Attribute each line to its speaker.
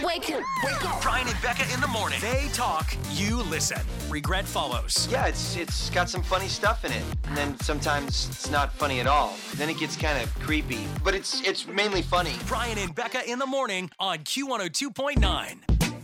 Speaker 1: Wake up.
Speaker 2: Brian and Becca in the morning. They talk, you listen. Regret follows.
Speaker 3: Yeah, it's got some funny stuff in it. And then sometimes it's not funny at all. Then it gets kind of creepy. But it's mainly funny.
Speaker 2: Brian and Becca in the morning on Q102.9.